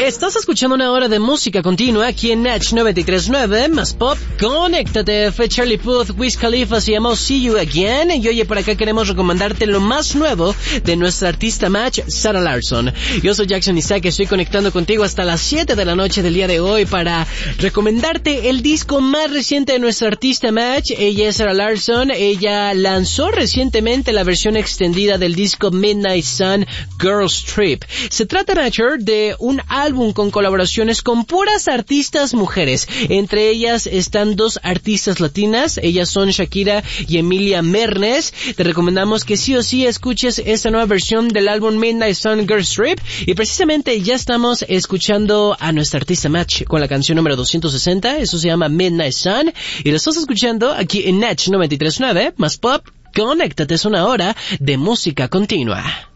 Estás escuchando una hora de música continua aquí en Natch 93.9, más pop. Conéctate, fue Charlie Puth, Wiz Khalifa, se llamó See You Again. Y oye, por acá queremos recomendarte lo más nuevo de nuestra artista match, Sarah Larsson. Yo soy Jackson Isaac, estoy conectando contigo hasta las 7 de la noche del día de hoy para recomendarte el disco más reciente de nuestra artista match. Ella es Sarah Larsson. Ella lanzó recientemente la versión extendida del disco Midnight Sun Girls Trip. Se trata, Natcher, de un álbum con colaboraciones con puras artistas mujeres. Entre ellas están dos artistas latinas. Ellas son Shakira y Emilia Mernes. Te recomendamos que sí o sí escuches esta nueva versión del álbum Midnight Sun Girls Trip. Y precisamente ya estamos escuchando a nuestra artista match con la canción número 260. Eso se llama Midnight Sun. Y lo estás escuchando aquí en Natch 93.9, más pop. Conéctate, es una hora de música continua.